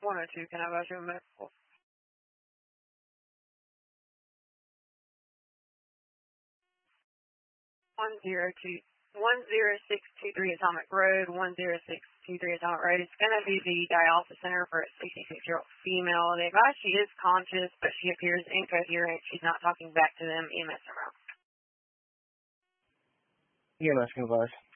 102, can I advise you a medical? 10623 Atomic Road, 10623 Atomic Road. It's going to be the dialysis center for a 66-year-old female. They advise she is conscious, but she appears incoherent. She's not talking back to them. EMS around. EMS can advise.